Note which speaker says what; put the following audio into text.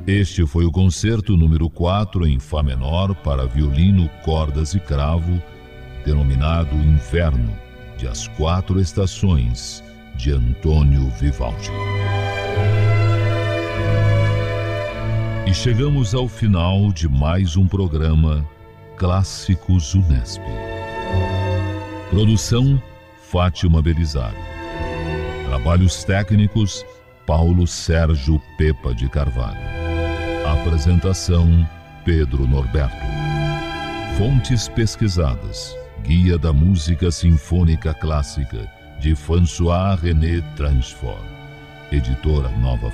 Speaker 1: Este foi o concerto número 4 em Fá menor para violino, cordas e cravo, denominado Inverno, de As Quatro Estações, de Antônio Vivaldi. E chegamos ao final de mais um programa Clássicos Unesp. Produção Fátima Belisário. Trabalhos técnicos Paulo Sérgio Pepa de Carvalho. Apresentação Pedro Norberto. Fontes pesquisadas: Guia da Música Sinfônica Clássica, de François René Transfort. Editora Nova